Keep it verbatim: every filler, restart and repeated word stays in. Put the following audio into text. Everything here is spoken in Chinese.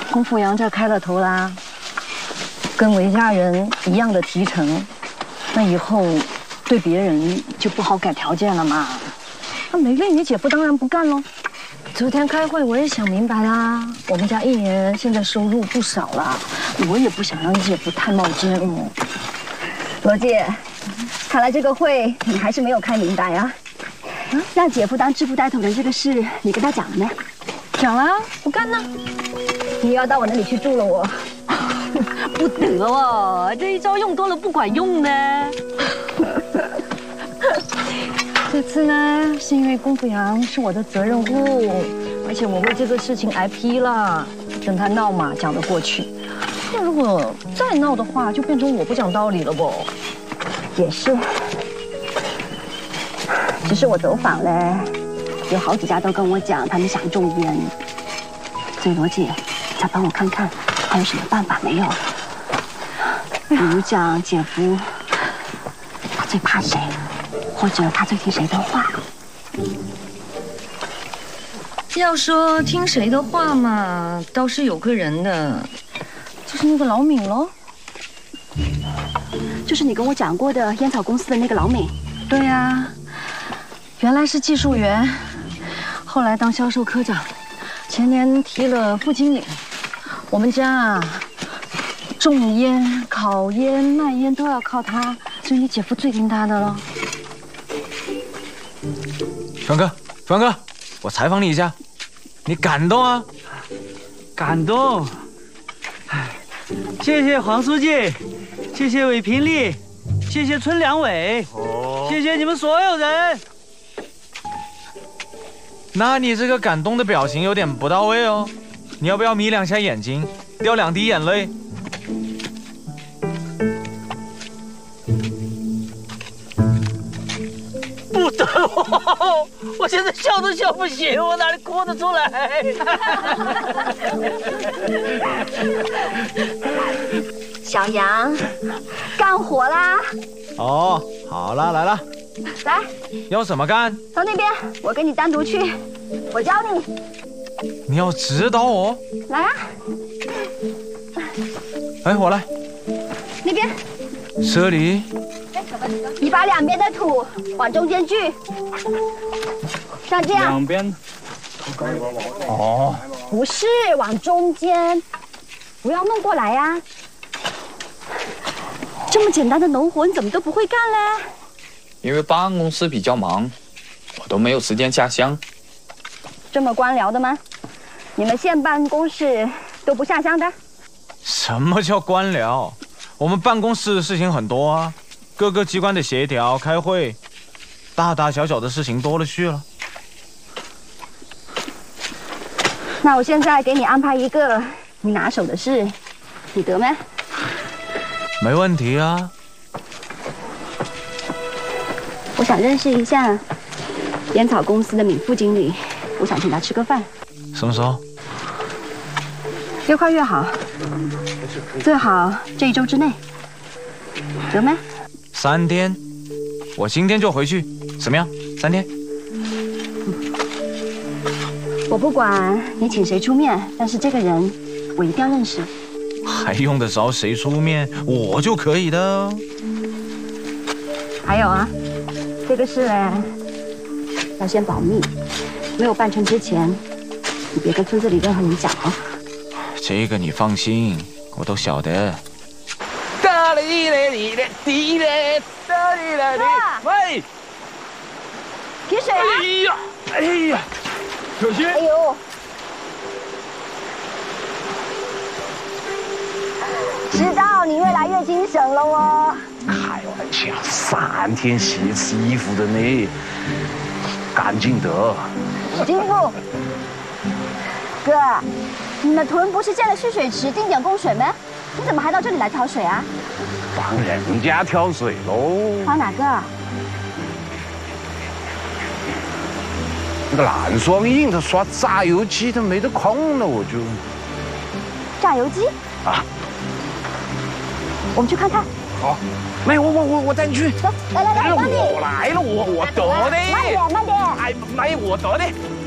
龚富阳这开了头啦，跟韦家人一样的提成，那以后对别人就不好改条件了嘛。那梅丽，你姐夫当然不干喽。昨天开会我也想明白啦，我们家一年现在收入不少了，我也不想让你姐夫太冒尖哦。 罗姐，看来这个会你还是没有开明白啊。嗯，让姐夫当致富带头人这个事，你跟他讲了没？ 讲了，不干呢。 你又要到我那里去住了我。 不得哦，这一招用多了不管用呢。这次呢，是因为龚富阳是我的责任户，而且我为这个事情挨批了，跟他闹嘛讲得过去。那如果再闹的话，就变成我不讲道理了不？ 也是，只是我走访嘞，有好几家都跟我讲他们想种烟，所以罗姐，再帮我看看还有什么办法没有？比如讲姐夫他最怕谁？或者他最听谁的话？ 要说听谁的话嘛，倒是有个人的，就是那个老闵喽。 就是你跟我讲过的烟草公司的那个老闵。 对呀，原来是技术员，后来当销售科长，前年提了副经理。我们家啊，种烟、烤烟、卖烟都要靠他，所以你姐夫最听他的了。 frank哥，frank哥，我采访你一下，你感动啊？ 感动。谢谢黄书记，谢谢韦平丽，谢谢村两委，哦、谢谢你们所有人。 那你这个感动的表情有点不到位哦，你要不要眯两下眼睛，掉两滴眼泪？ 不得哦！我现在笑都笑不行，我哪里哭得出来？ 小杨，干活啦！ 哦，好啦，来了。 来， 要怎么干？ 从那边，我跟你单独去，我教你。 你要指导我？ 来啊！ 哎，我来。 那边。 这里。 你把两边的土往中间聚，像这样。 两边。 哦。 不是往中间，不要弄过来呀、啊。这么简单的农活，你怎么都不会干嘞？ 因为办公室比较忙，我都没有时间下乡。 这么官僚的吗？你们县办公室都不下乡的？ 什么叫官僚？我们办公室的事情很多啊。各个机关的协调、开会，大大小小的事情多了去了。 那我现在给你安排一个你拿手的事，你得没？ 没问题啊。 我想认识一下烟草公司的闵副经理，我想请他吃个饭。 什么时候？ 越快越好，最好这一周之内，得没？ 三天，我今天就回去，怎么样？三天。 我不管你请谁出面，但是这个人我一定要认识。 还用得着谁出面？我就可以的。 还有啊，这个事要先保密，没有办成之前，你别跟村子里任何人讲哦。 这个你放心，我都晓得。 喂， 提水啊！ 哎呀，哎呀，小心！ 哎呦，知道你越来越精神了哦。 开玩笑，三天洗一次衣服的你，干净得。 史金富，哥，你们屯不是建了蓄水池，定点供水吗？你怎么还到这里来挑水啊？ 帮人家挑水喽。 帮哪个？ 那个蓝双印他刷榨油机，他没得空了，我就。 榨油机？ 啊。 我们去看看。 好。没有，我我我我带你去。 走，来来来，我帮你。 我来了，我我得的。 慢点，慢点。 哎，没我得的。